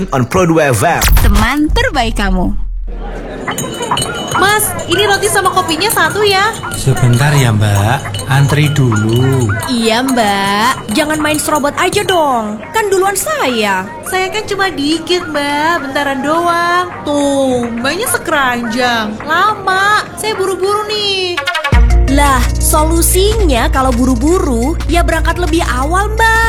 on Pro2 FM. Teman terbaik kamu. Mas, ini roti sama kopinya satu ya. Sebentar ya mbak, antri dulu. Iya mbak, jangan main serobot aja dong. Kan duluan saya. Saya kan cuma dikit mbak, bentaran doang. Tuh, mbaknya sekeranjang. Lama, saya buru-buru nih. Lah, solusinya kalau buru-buru ya berangkat lebih awal mbak.